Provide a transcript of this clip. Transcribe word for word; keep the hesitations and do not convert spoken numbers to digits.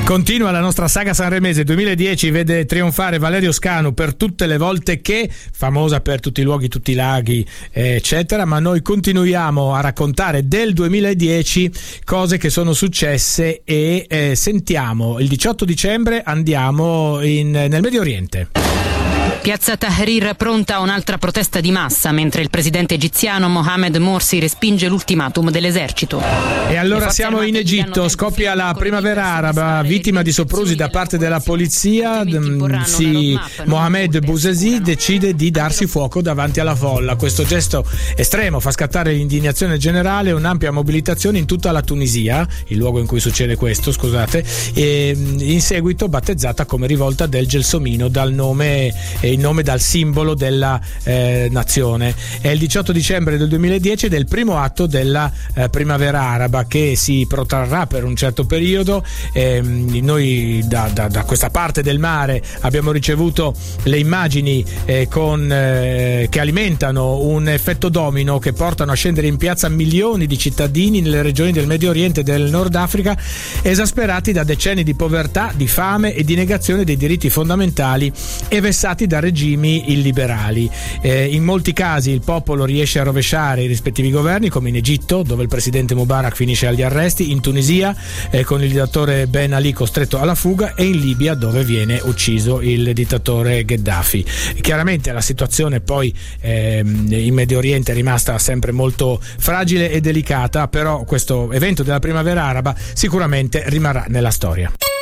Continua la nostra saga sanremese. duemiladieci vede trionfare Valerio Scanu per tutte le volte che, famosa per tutti i luoghi, tutti i laghi, eccetera, ma noi continuiamo a raccontare del duemiladieci cose che sono successe e eh, sentiamo, il diciotto dicembre andiamo in, nel Medio Oriente. Piazza Tahrir pronta a un'altra protesta di massa mentre il presidente egiziano Mohamed Morsi respinge l'ultimatum dell'esercito. E allora siamo in Egitto, scoppia la primavera araba, vittima di soprusi da parte della polizia. Sì, Mohamed Bouazizi decide di darsi fuoco davanti alla folla. Questo gesto estremo fa scattare l'indignazione generale e un'ampia mobilitazione in tutta la Tunisia, il luogo in cui succede questo, scusate, e in seguito battezzata come rivolta del Gelsomino, dal nome in nome dal simbolo della eh, nazione. È il diciotto dicembre del duemiladieci ed è il primo atto della eh, primavera araba che si protrarrà per un certo periodo. Eh, noi da, da, da questa parte del mare abbiamo ricevuto le immagini eh, con, eh, che alimentano un effetto domino che portano a scendere in piazza milioni di cittadini nelle regioni del Medio Oriente e del Nord Africa, esasperati da decenni di povertà, di fame e di negazione dei diritti fondamentali e vessati da regimi illiberali. Eh, in molti casi il popolo riesce a rovesciare i rispettivi governi, come in Egitto, dove il presidente Mubarak finisce agli arresti, in Tunisia eh, con il dittatore Ben Ali costretto alla fuga, e in Libia, dove viene ucciso il dittatore Gheddafi. Chiaramente la situazione poi eh, in Medio Oriente è rimasta sempre molto fragile e delicata, però questo evento della primavera araba sicuramente rimarrà nella storia.